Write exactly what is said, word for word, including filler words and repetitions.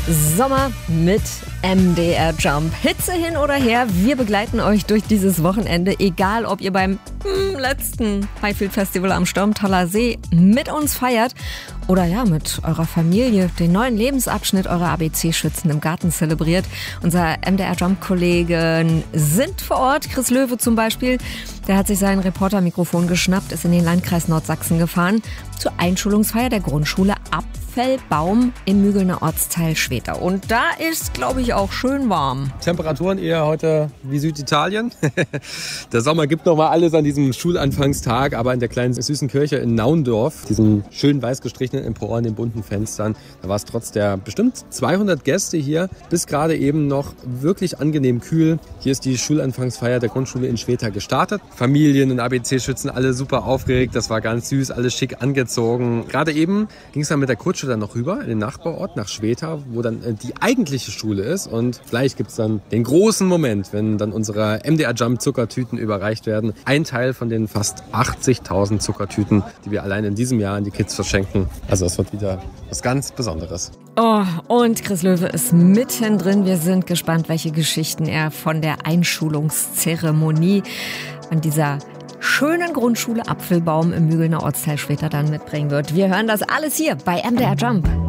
Sommer mit M D R Jump. Hitze hin oder her, wir begleiten euch durch dieses Wochenende, egal ob ihr beim hm, letzten Highfield Festival am Sturmtaler See mit uns feiert oder ja, mit eurer Familie den neuen Lebensabschnitt eurer A B C-Schützen im Garten zelebriert. Unser M D R Jump-Kollegen sind vor Ort. Chris Löwe zum Beispiel, der hat sich sein Reportermikrofon geschnappt, ist in den Landkreis Nordsachsen gefahren zur Einschulungsfeier der Grundschule Apfelbaum im Mügelner Ortsteil Schweta. Und da ist, glaube ich, auch schön warm. Temperaturen eher heute wie Süditalien. Der Sommer gibt noch mal alles an diesem Schulanfangstag, aber in der kleinen süßen Kirche in Naundorf, diesem schön weiß gestrichenen Empor an den bunten Fenstern, da war es trotz der bestimmt zweihundert Gäste hier bis gerade eben noch wirklich angenehm kühl. Hier ist die Schulanfangsfeier der Grundschule in Schweta gestartet. Familien und A B C-Schützen alle super aufgeregt, das war ganz süß, alles schick angezogen. Gerade eben ging es dann mit der Kutsche dann noch rüber in den Nachbarort nach Schweta, wo dann äh, die eigentliche Schule ist, und vielleicht gibt es dann den großen Moment, wenn dann unsere M D R Jump Zuckertüten überreicht werden. Ein Teil von den fast achtzigtausend Zuckertüten, die wir allein in diesem Jahr an die Kids verschenken. Also es wird wieder was ganz Besonderes. Oh, und Chris Löwe ist mittendrin. Wir sind gespannt, welche Geschichten er von der Einschulungszeremonie an dieser schönen Grundschule Apfelbaum im Mügelner Ortsteil Schweta dann mitbringen wird. Wir hören das alles hier bei M D R Jump.